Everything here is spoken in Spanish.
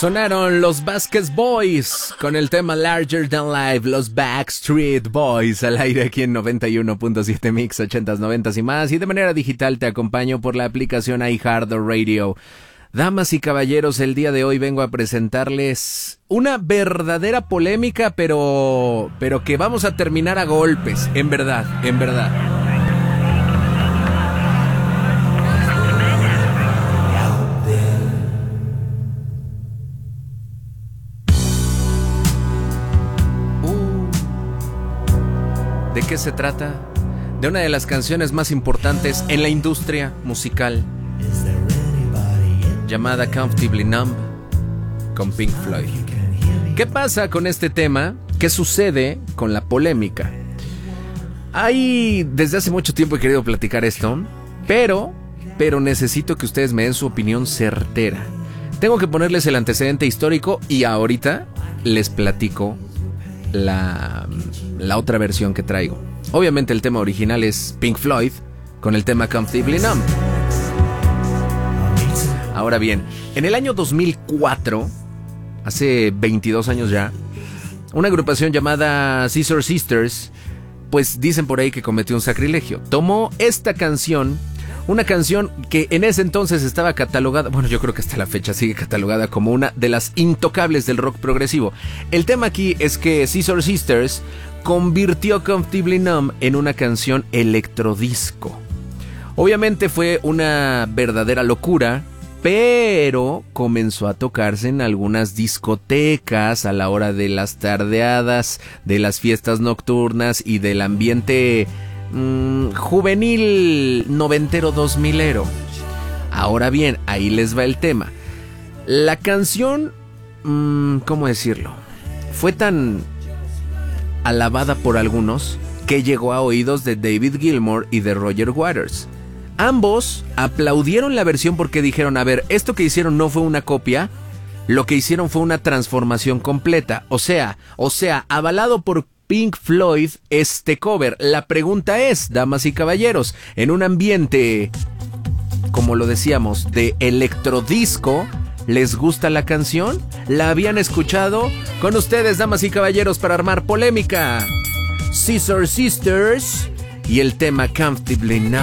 Sonaron los Baskets Boys con el tema Larger Than Life, los Backstreet Boys, al aire aquí en 91.7 Mix, 80s, 90s y más. Y de manera digital te acompaño por la aplicación iHeartRadio. Damas y caballeros, el día de hoy vengo a presentarles una verdadera polémica, pero que vamos a terminar a golpes, en verdad, en verdad. ¿De qué se trata? De una de las canciones más importantes en la industria musical, llamada Comfortably Numb, con Pink Floyd. ¿Qué pasa con este tema? ¿Qué sucede con la polémica? Desde hace mucho tiempo he querido platicar esto, pero necesito que ustedes me den su opinión certera. Tengo que ponerles el antecedente histórico y ahorita les platico la otra versión que traigo. Obviamente el tema original es Pink Floyd con el tema Comfortably Numb. Ahora bien, en el año 2004, hace 22 años ya, una agrupación llamada Scissor Sisters, pues dicen por ahí que cometió un sacrilegio. Tomó esta canción, una canción que en ese entonces estaba catalogada, bueno, yo creo que hasta la fecha sigue catalogada como una de las intocables del rock progresivo. El tema aquí es que Scissor Sisters convirtió Comfortably Numb en una canción electrodisco. Obviamente fue una verdadera locura, pero comenzó a tocarse en algunas discotecas a la hora de las tardeadas, de las fiestas nocturnas y del ambiente juvenil noventero 2000ero. Ahora bien, ahí les va el tema. La canción, ¿cómo decirlo? Fue tan alabada por algunos que llegó a oídos de David Gilmour y de Roger Waters. Ambos aplaudieron la versión porque dijeron, a ver, esto que hicieron no fue una copia, lo que hicieron fue una transformación completa. O sea, avalado por Pink Floyd este cover. La pregunta es, damas y caballeros, en un ambiente, como lo decíamos, de electrodisco, ¿les gusta la canción? ¿La habían escuchado? Con ustedes, damas y caballeros, para armar polémica, Scissor Sisters y el tema Comfortably Numb.